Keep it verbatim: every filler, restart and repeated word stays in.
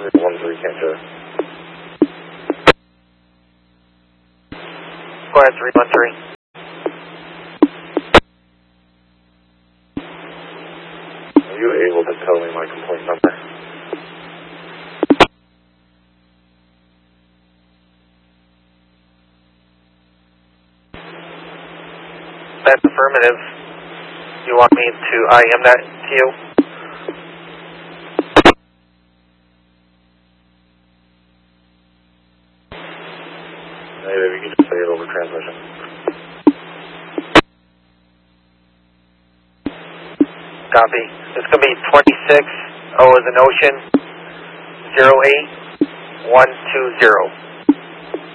three one three, can't you? Go ahead, three one three. Are you able to tell me my complaint number? That's affirmative. You want me to I M that to you? Maybe we can just say it over transmission. Copy. It's going to be twenty-six, O as in ocean, zero eight one two zero.